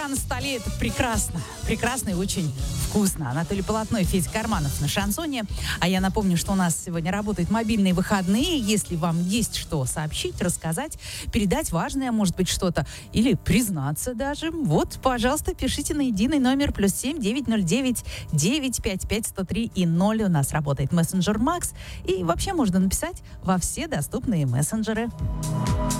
На столе это прекрасно. Прекрасно и очень вкусно. Анатолий Полотной, Федя Карманов на шансоне. А я напомню, что у нас сегодня работают мобильные выходные. Если вам есть что сообщить, рассказать, передать важное, может быть, что-то, или признаться даже, вот, пожалуйста, пишите на единый номер +7 909 955 103 и 0. У нас работает мессенджер Макс. И вообще можно написать во все доступные мессенджеры.